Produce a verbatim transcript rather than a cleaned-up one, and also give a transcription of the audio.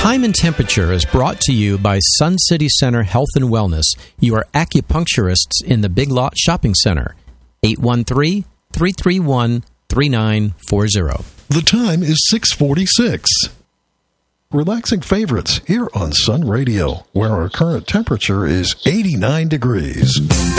Time and Temperature is brought to you by Sun City Center Health and Wellness, your acupuncturists in the Big Lot Shopping Center. eight one three, three three one, three nine four zero. The time is six forty-six. Relaxing favorites here on Sun Radio, where our current temperature is eighty-nine degrees.